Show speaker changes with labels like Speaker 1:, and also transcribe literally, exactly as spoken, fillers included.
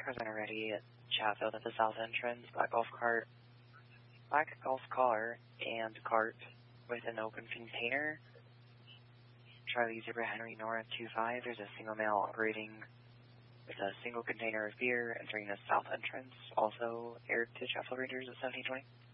Speaker 1: Cars are ready at Chatfield at the south entrance. Black golf cart, black golf car and cart with an open container. Charlie Zebra Henry North two five. There's a single male operating with a single container of beer entering the south entrance. Also aired to Chatfield Rangers at seventeen twenty.